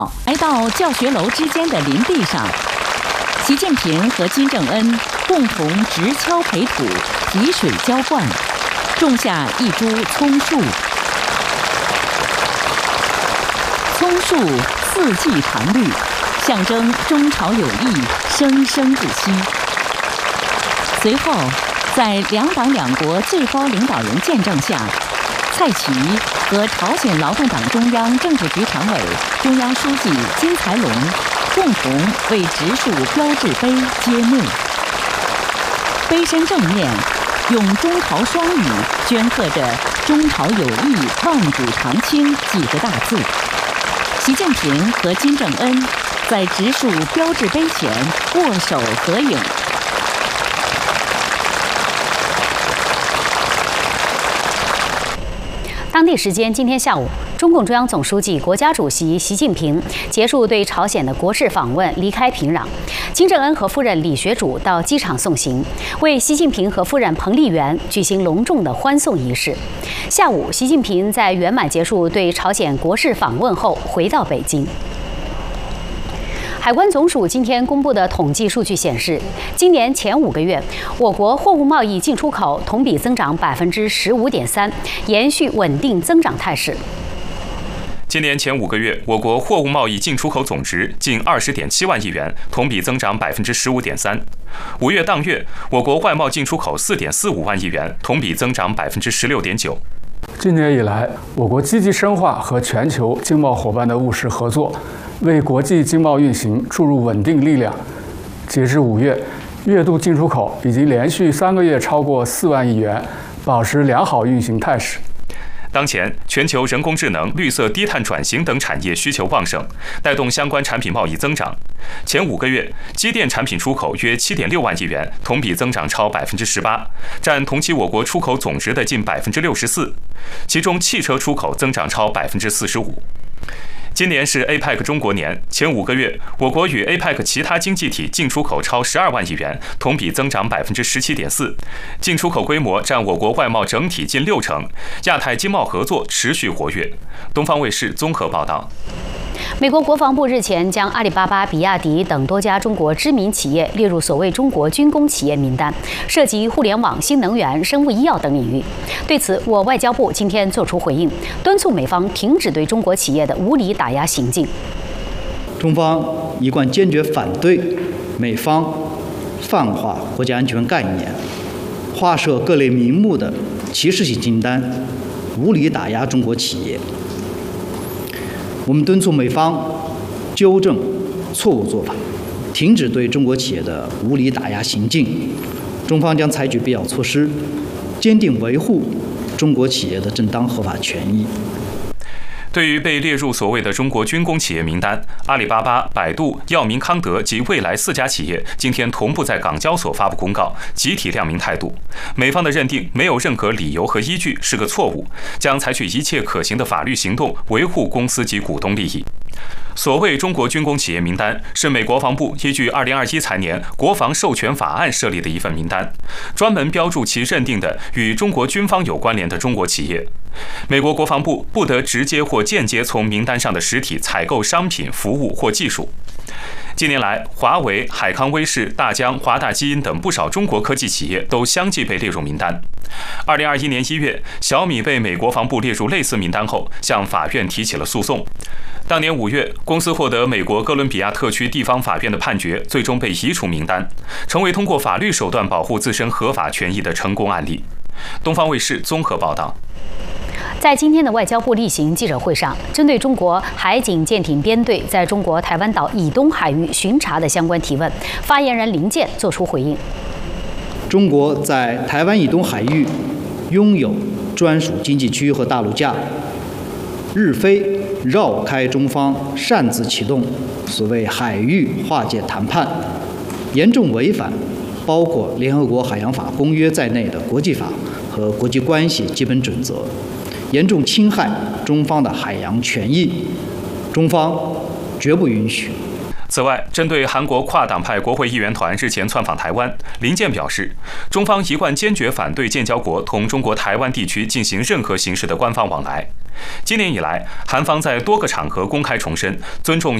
来到教学楼之间的林地上，习近平和金正恩共同直锹培土、提水浇灌，种下一株葱树。葱树四季常绿，象征中朝友谊生生不息。随后，在两党两国最高领导人见证下，蔡奇和朝鲜劳动党中央政治局常委、中央书记金才龙共同为植树标志碑揭幕。碑身正面用中朝双语镌刻着“中朝友谊，万古长青”几个大字。习近平和金正恩在植树标志碑前握手合影。 当地时间今天下午，中共中央总书记、国家主席习近平结束对朝鲜的国事访问，离开平壤。金正恩和夫人李学主到机场送行，为习近平和夫人彭丽媛举行隆重的欢送仪式。下午，习近平在圆满结束对朝鲜国事访问后，回到北京。海关总署今天公布的统计数据显示，今年前5个月，我国货物贸易进出口同比增长15.3%，延续稳定增长态势。 今年前5个月，我国货物贸易进出口总值近20.7万亿元，同比增长15.3%。5月当月，我国外贸进出口4.45万亿元，同比增长16.9%。 今年以来，我国积极深化和全球经贸伙伴的务实合作，为国际经贸运行注入稳定力量。截至5月，月度进出口已经连续3个月超过4万亿元，保持良好运行态势。 当前，全球人工智能、绿色低碳转型等产业需求旺盛，带动相关产品贸易增长。前5个月，机电产品出口约7.6万亿元，同比增长超18%，占同期我国出口总值的近64%。其中，汽车出口增长超45%。今年是 APEC 中国年，前5个月，我国与 APEC 其他经济体进出口超12万亿元，同比增长17.4%，进出口规模占我国外贸整体近60%，亚太经贸合作持续活跃。东方卫视综合报道。 美国国防部日前将阿里巴巴、比亚迪等多家中国知名企业列入所谓中国军工企业名单，涉及互联网、新能源、生物医药等领域。对此，我外交部今天作出回应，敦促美方停止对中国企业的无理打压行径。 中方一贯坚决反对美方泛化国家安全概念，划设各类名目的歧视性清单，无理打压中国企业。我们敦促美方纠正错误做法，停止对中国企业的无理打压行径。中方将采取必要措施，坚定维护中国企业的正当合法权益。 对于被列入所谓的中国军工企业名单，阿里巴巴、百度、药明康德及蔚来4家企业今天同步在港交所发布公告，集体亮明态度。美方的认定没有任何理由和依据，是个错误，将采取一切可行的法律行动，维护公司及股东利益。所谓中国军工企业名单，是美国防部依据2021财年国防授权法案设立的一份名单，专门标注其认定的与中国军方有关联的中国企业。美国国防部不得直接或间接从名单上的实体采购商品、服务或技术。近年来，华为、海康威视、大疆、华大基因等不少中国科技企业都相继被列入名单。2021年1月，小米被美国防部列入类似名单后，向法院提起了诉讼。当年5月，公司获得美国哥伦比亚特区地方法院的判决，最终被移除名单，成为通过法律手段保护自身合法权益的成功案例。东方卫视综合报道。 在今天的外交部例行记者会上，针对中国海警舰艇编队在中国台湾岛以东海域巡查的相关提问，发言人林健作出回应。 中国在台湾以东海域拥有专属经济区和大陆架，日非绕开中方擅自启动所谓海域划界谈判，严重违反包括联合国海洋法公约在内的国际法和国际关系基本准则，严重侵害中方的海洋权益，中方绝不允许。 此外，针对韩国跨党派国会议员团日前窜访台湾，林健表示，中方一贯坚决反对建交国同中国台湾地区进行任何形式的官方往来。今年以来，韩方在多个场合公开重申尊重